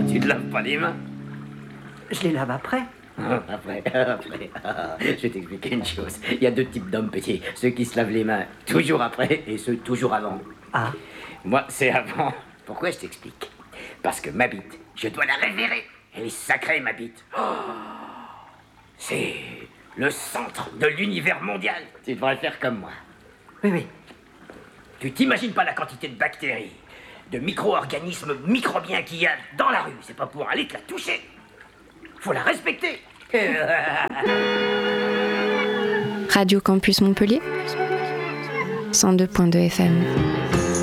Tu te laves pas les mains? Je les lave après. Après. Je vais t'expliquer une chose. Il y a deux types d'hommes petits. Ceux qui se lavent les mains toujours après et ceux toujours avant. Ah. Moi, c'est avant. Pourquoi je t'explique? Parce que ma bite, je dois la révérer. Elle est sacrée, ma bite. C'est le centre de l'univers mondial. Tu devrais faire comme moi. Oui. Tu t'imagines pas la quantité de bactéries, de micro-organismes microbiens qu'il y a dans la rue. C'est pas pour aller te la toucher. Faut la respecter. Radio Campus Montpellier 102.2 FM.